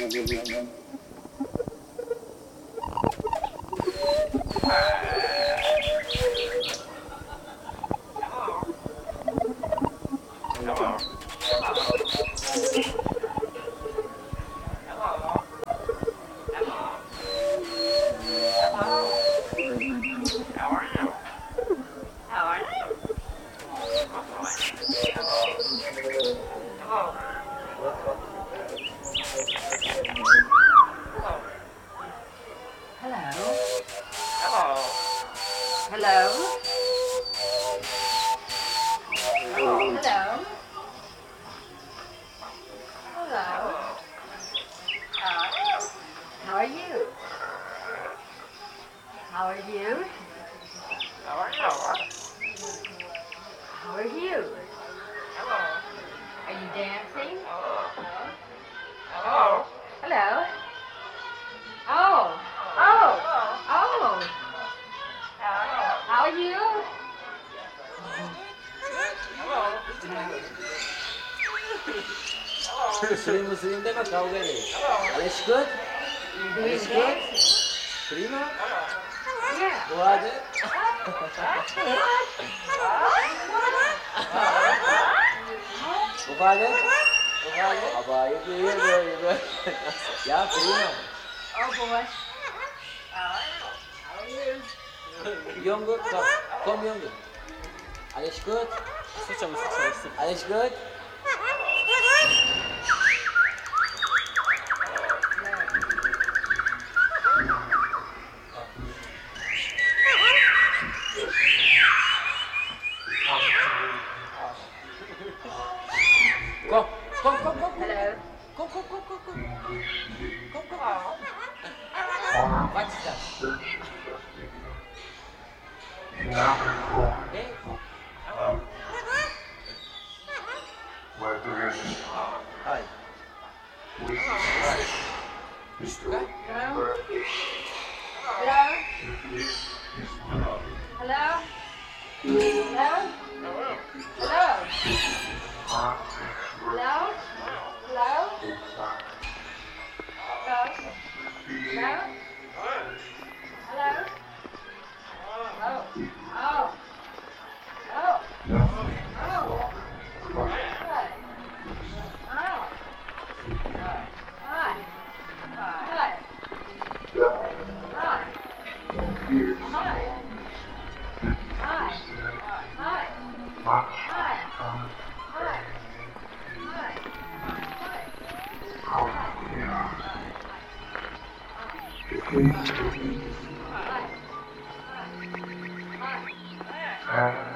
Muslim tengok kau gini. Alles good? Alles good? Prima? What? Ufade? Abaya dia. Ya, prima. Oh boy. Younger, come younger. Alles good? Alles good? Go. Hello. Go. What's that? Hey. Hi. Hi.